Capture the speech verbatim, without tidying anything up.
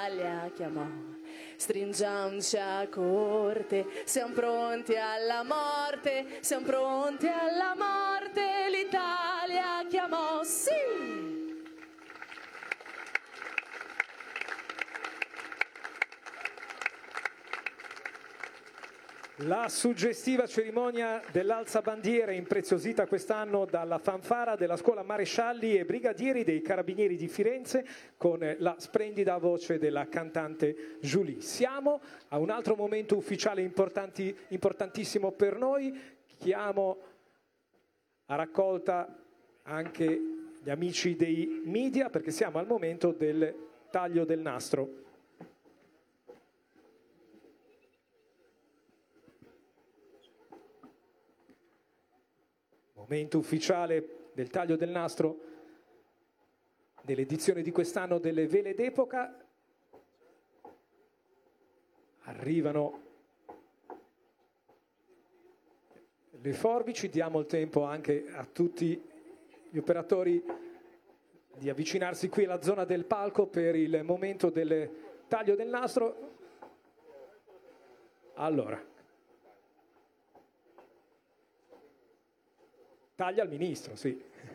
l'Italia chiamò. Stringiamoci a corte, siamo pronti alla morte, siamo pronti alla morte, l'Italia chiamò, sì! La suggestiva cerimonia dell'alzabandiera impreziosita quest'anno dalla fanfara della scuola marescialli e brigadieri dei carabinieri di Firenze con la splendida voce della cantante Julie. Siamo a un altro momento ufficiale importanti, importantissimo per noi. Chiamo a raccolta anche gli amici dei media perché siamo al momento del taglio del nastro. Momento ufficiale del taglio del nastro dell'edizione di quest'anno delle Vele d'Epoca. Arrivano le forbici, diamo il tempo anche a tutti gli operatori di avvicinarsi qui alla zona del palco per il momento del taglio del nastro. Allora, taglia il ministro, sì.